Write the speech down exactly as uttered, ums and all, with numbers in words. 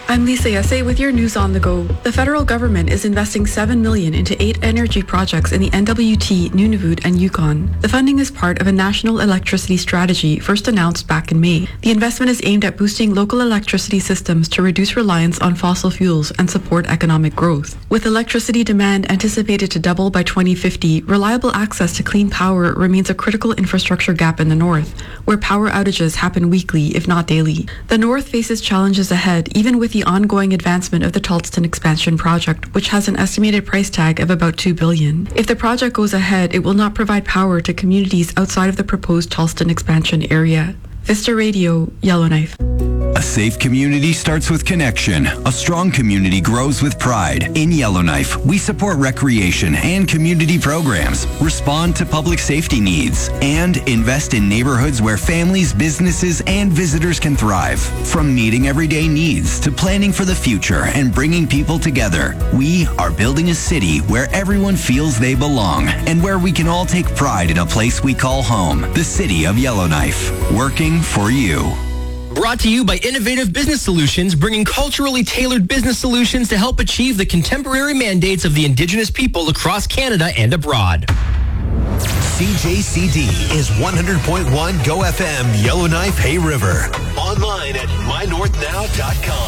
I'm Lisa Yase with your news on the go. The federal government is investing seven million dollars into eight energy projects in the N W T, Nunavut, and Yukon. The funding is part of a national electricity strategy first announced back in May. The investment is aimed at boosting local electricity systems to reduce reliance on fossil fuels and support economic growth. With electricity demand anticipated to double by twenty fifty, reliable access to clean power remains a critical infrastructure gap in the north, where power outages happen weekly, if not daily. The north faces challenges ahead, even with the ongoing advancement of the Tulston expansion project, which has an estimated price tag of about two billion dollars. If the project goes ahead, it will not provide power to communities outside of the proposed Tulston expansion area. Vista Radio, Yellowknife. A safe community starts with connection. A strong community grows with pride. In Yellowknife, we support recreation and community programs, respond to public safety needs, and invest in neighborhoods where families, businesses, and visitors can thrive. From meeting everyday needs to planning for the future and bringing people together, we are building a city where everyone feels they belong and where we can all take pride in a place we call home, the city of Yellowknife. Working for you. Brought to you by Innovative Business Solutions, bringing culturally tailored business solutions to help achieve the contemporary mandates of the Indigenous people across Canada and abroad. C J C D is one hundred point one Go F M, Yellowknife, Hay River. Online at my north now dot com.